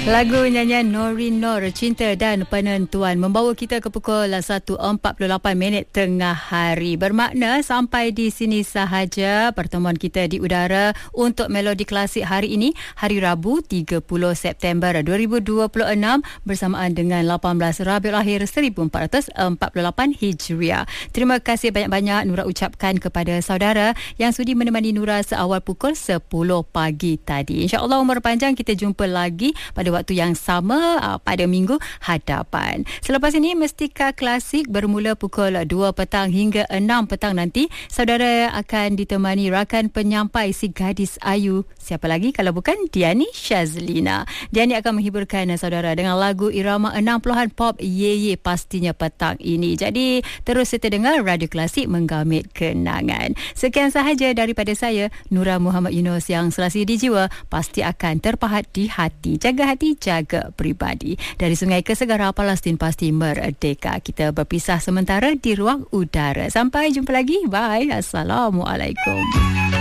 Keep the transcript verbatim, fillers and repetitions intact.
Lagu nyanyian Norin Nor, Cinta dan Penentuan, membawa kita ke pukul satu empat puluh lapan minit tengah hari. Bermakna sampai di sini sahaja pertemuan kita di udara untuk Melodi Klasik hari ini, hari Rabu tiga puluh September dua ribu dua puluh enam, bersamaan dengan lapan belas Rabiul Akhir seribu empat ratus empat puluh lapan Hijriah. Terima kasih banyak-banyak Nura ucapkan kepada saudara yang sudi menemani Nura seawal pukul sepuluh pagi tadi. InsyaAllah umur panjang, kita jumpa lagi pada waktu yang sama uh, pada minggu hadapan. Selepas ini Mestika Klasik bermula pukul dua petang hingga enam petang nanti. Saudara akan ditemani rakan penyampai si gadis ayu. Siapa lagi kalau bukan Diani Shazlina. Diani akan menghiburkan saudara dengan lagu irama enam puluhan pop Ye Ye pastinya petang ini. Jadi terus serta dengar Radio Klasik menggamit kenangan. Sekian sahaja daripada saya, Nura Muhammad Yunus, yang selasi di jiwa pasti akan terpahat di hati. Jaga hati, jaga peribadi. Dari sungai ke segara, Palestin pasti merdeka. Kita berpisah sementara di ruang udara. Sampai jumpa lagi. Bye. Assalamualaikum.